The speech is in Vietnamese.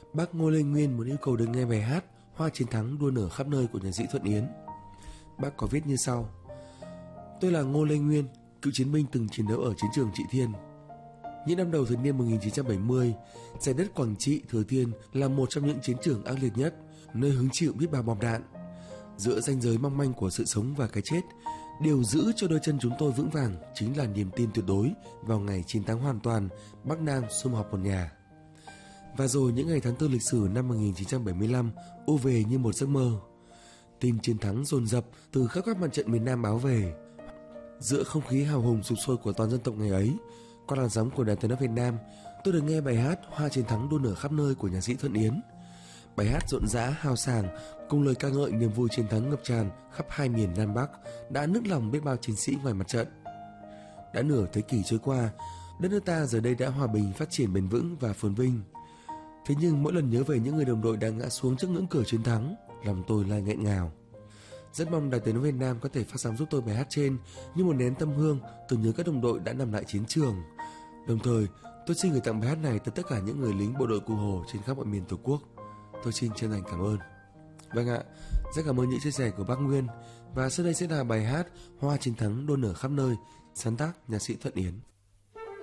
Bác Ngô Lê Nguyên muốn yêu cầu được nghe bài hát Hoa Chiến Thắng đua nở khắp nơi của nhạc sĩ Thuận Yến. Bác có viết như sau: Tôi là Ngô Lê Nguyên, cựu chiến binh từng chiến đấu ở chiến trường Trị Thiên. Những năm đầu thập niên 1970, giải đất Quảng Trị, Thừa Thiên là một trong những chiến trường ác liệt nhất, nơi hứng chịu biết bao bom đạn. Giữa ranh giới mong manh của sự sống và cái chết, điều giữ cho đôi chân chúng tôi vững vàng chính là niềm tin tuyệt đối vào ngày chiến thắng hoàn toàn, Bắc Nam sum họp một nhà. Và rồi những ngày tháng 4 lịch sử năm 1975 ùa về như một giấc mơ. Tin chiến thắng dồn dập từ khắp các mặt trận miền Nam báo về. Giữa không khí hào hùng sục sôi của toàn dân tộc ngày ấy, qua làn sóng của Đài Tiếng nói Việt Nam, tôi được nghe bài hát Hoa Chiến Thắng đua nở khắp nơi của nhạc sĩ Thuận Yến. Bài hát rộn rã hào sảng cùng lời ca ngợi niềm vui chiến thắng ngập tràn khắp hai miền Nam Bắc đã nức lòng biết bao chiến sĩ ngoài mặt trận. Đã nửa thế kỷ trôi qua, đất nước ta giờ đây đã hòa bình, phát triển bền vững và phồn vinh. Thế nhưng mỗi lần nhớ về những người đồng đội đang ngã xuống trước ngưỡng cửa chiến thắng, lòng tôi lại nghẹn ngào. Rất mong Đài Tiếng nói Việt Nam có thể phát sóng giúp tôi bài hát trên như một nén tâm hương tưởng nhớ các đồng đội đã nằm lại chiến trường. Đồng thời, tôi xin gửi tặng bài hát này tới tất cả những người lính bộ đội Cụ Hồ trên khắp mọi miền Tổ quốc. Tôi xin chân thành cảm ơn. Vâng ạ, rất cảm ơn những chia sẻ của bác Nguyên. Và sau đây sẽ là bài hát Hoa Chiến Thắng đua nở khắp nơi, sáng tác nhạc sĩ Thuận Yến.